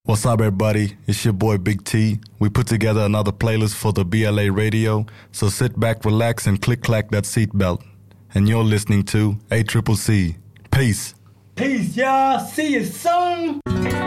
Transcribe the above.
What's up, everybody? It's your boy Big T. We put together another playlist for the BLA radio, so sit back, relax, and click-clack that seatbelt. And you're listening to ACCC. Peace. Peace, y'all. See you soon.